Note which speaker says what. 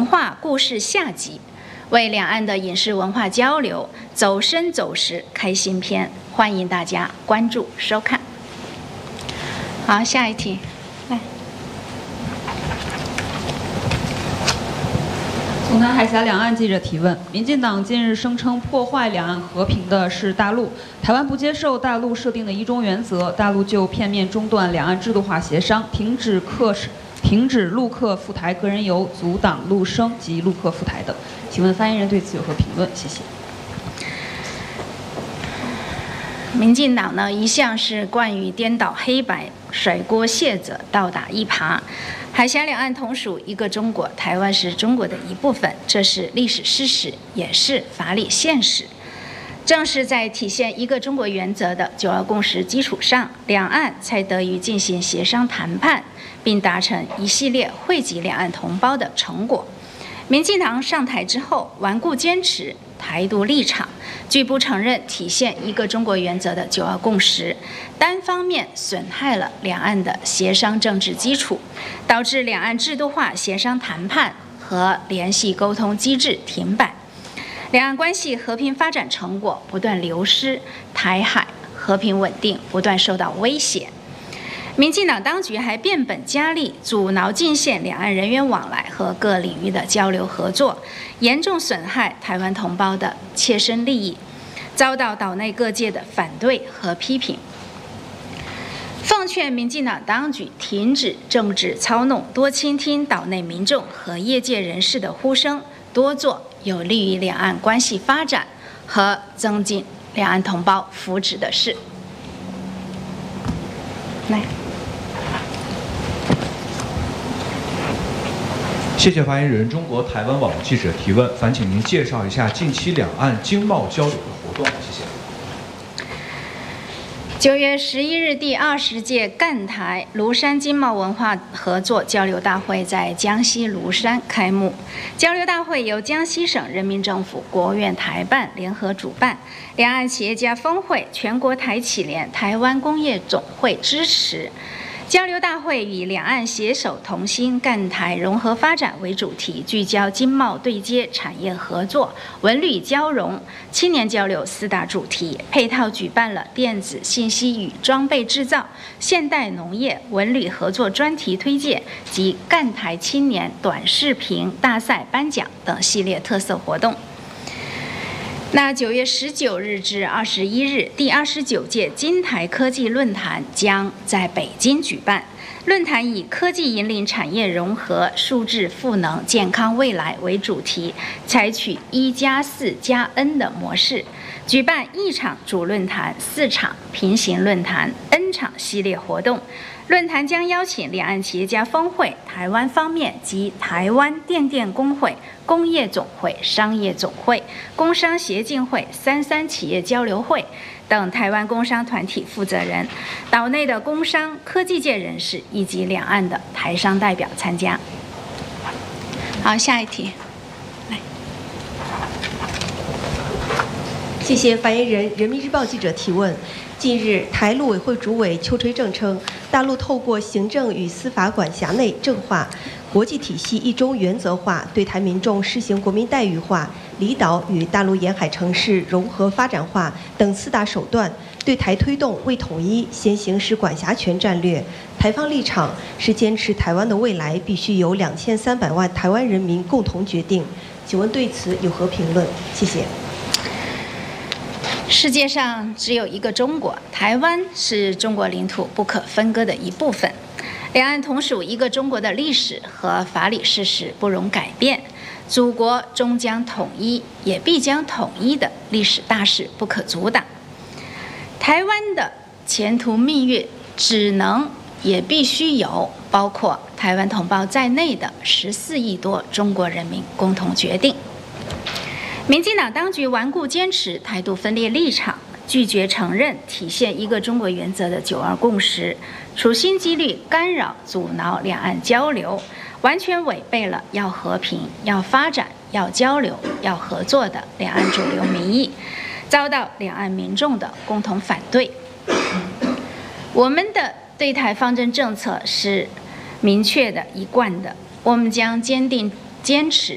Speaker 1: 化故事下集，为两岸的影视文化交流走深走实开新篇，欢迎大家关注收看。好，下一题，来。
Speaker 2: 从南海峡两岸记者提问：民进党近日声称破坏两岸和平的是大陆，台湾不接受大陆设定的一中原则，大陆就片面中断两岸制度化协商，停止陆客赴台个人游，阻挡陆生及陆客赴台等。请问发言人对此有何评论？谢谢。
Speaker 1: 民进党呢，一向是惯于颠倒黑白、甩锅卸责、倒打一耙。海峡两岸同属一个中国，台湾是中国的一部分，这是历史事实，也是法理现实。正是在体现一个中国原则的9·2共识基础上，两岸才得以进行协商谈判，并达成一系列惠及两岸同胞的成果。民进党上台之后，顽固坚持台独立场，拒不承认体现一个中国原则的9·2共识，单方面损害了两岸的协商政治基础，导致两岸制度化协商谈判和联系沟通机制停摆，两岸关系和平发展成果不断流失，台海和平稳定不断受到威胁。民进党当局还变本加厉，阻挠进限两岸人员往来和各领域的交流合作，严重损害台湾同胞的切身利益，遭到岛内各界的反对和批评。奉劝民进党当局停止政治操弄，多倾听岛内民众和业界人士的呼声，多做有利于两岸关系发展和增进两岸同胞福祉的事。来。
Speaker 3: 谢谢发言人。中国台湾网记者提问，烦请您介绍一下近期两岸经贸交流的活动。谢谢。
Speaker 1: 9月11日，第20届赣台庐山经贸文化合作交流大会在江西庐山开幕。交流大会由江西省人民政府、国务院台办联合主办，两岸企业家峰会、全国台企联、台湾工业总会支持。交流大会以两岸携手同心、赣台融合发展为主题，聚焦经贸对接、产业合作、文旅交融、青年交流4大主题，配套举办了电子信息与装备制造、现代农业、文旅合作专题推介及赣台青年短视频大赛颁奖等系列特色活动。那9月19日至21日，第29届金台科技论坛将在北京举办。论坛以科技引领产业融合、数字赋能、健康未来为主题，采取1+4+N 的模式，举办1场主论坛、4场平行论坛、N 场系列活动。论坛将邀请两岸企业家峰会、台湾方面及台湾电工会、工业总会、商业总会、工商协进会、33企业交流会等台湾工商团体负责人、岛内的工商科技界人士以及两岸的台商代表参加。好，下一题，来。
Speaker 4: 谢谢发言人。人民日报记者提问：近日，台陆委会主委邱垂正称，大陆透过行政与司法管辖内正化、国际体系一中原则化，对台民众施行国民待遇化、离岛与大陆沿海城市融合发展化等4大手段，对台推动为统一先行使管辖权战略。台方立场是坚持台湾的未来必须由2300万台湾人民共同决定。请问对此有何评论？谢谢。
Speaker 1: 世界上只有一个中国，台湾是中国领土不可分割的一部分。两岸同属一个中国的历史和法理事实不容改变，祖国终将统一，也必将统一的历史大势不可阻挡。台湾的前途命运只能也必须由包括台湾同胞在内的14亿多中国人民共同决定。民进党当局顽固坚持台独分裂立场，拒绝承认体现一个中国原则的9·2共识，处心积虑干扰阻挠两岸交流，完全违背了要和平、要发展、要交流、要合作的两岸主流民意，遭到两岸民众的共同反对。我们的对台方针政策是明确的、一贯的，我们将坚持